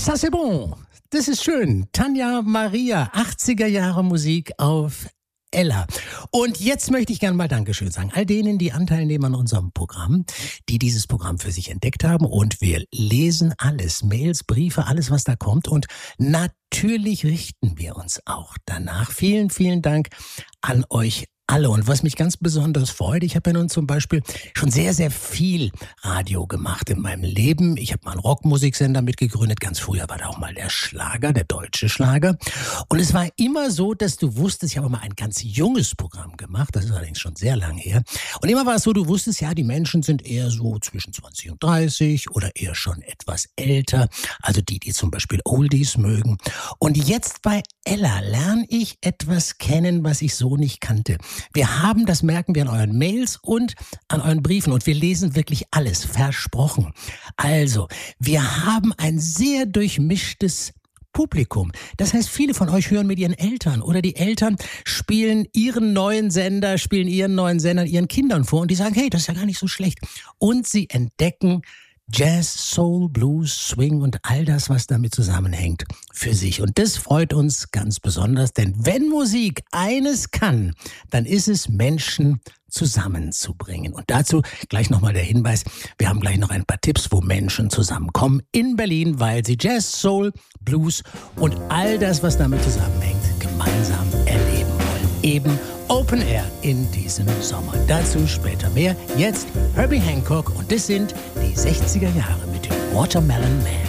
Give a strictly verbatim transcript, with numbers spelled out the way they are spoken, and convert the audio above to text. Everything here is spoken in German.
Ça c'est bon. Das ist schön. Tanja Maria, achtziger Jahre Musik auf Ella. Und jetzt möchte ich gerne mal Dankeschön sagen. All denen, die Anteil nehmen an unserem Programm, die dieses Programm für sich entdeckt haben. Und wir lesen alles. Mails, Briefe, alles, was da kommt. Und natürlich richten wir uns auch danach. Vielen, vielen Dank an euch alle. Und was mich ganz besonders freut, ich habe ja nun zum Beispiel schon sehr, sehr viel Radio gemacht in meinem Leben. Ich habe mal einen Rockmusiksender mitgegründet. Ganz früher war da auch mal der Schlager, der deutsche Schlager. Und es war immer so, dass du wusstest, ich habe mal ein ganz junges Programm gemacht. Das ist allerdings schon sehr lange her. Und immer war es so, du wusstest, ja, die Menschen sind eher so zwischen zwanzig und dreißig oder eher schon etwas älter. Also die, die zum Beispiel Oldies mögen. Und jetzt bei Ella lerne ich etwas kennen, was ich so nicht kannte. Wir haben, das merken wir an euren Mails und an euren Briefen, und wir lesen wirklich alles, versprochen. Also, wir haben ein sehr durchmischtes Publikum. Das heißt, viele von euch hören mit ihren Eltern, oder die Eltern spielen ihren neuen Sender, spielen ihren neuen Sender ihren Kindern vor, und die sagen, hey, das ist ja gar nicht so schlecht. Und sie entdecken Jazz, Soul, Blues, Swing und all das, was damit zusammenhängt, für sich. Und das freut uns ganz besonders, denn wenn Musik eines kann, dann ist es, Menschen zusammenzubringen. Und dazu gleich nochmal der Hinweis, wir haben gleich noch ein paar Tipps, wo Menschen zusammenkommen in Berlin, weil sie Jazz, Soul, Blues und all das, was damit zusammenhängt, gemeinsam erleben wollen. Eben Open Air in diesem Sommer. Dazu später mehr. Jetzt Herbie Hancock, und das sind die sechziger Jahre mit dem Watermelon Man.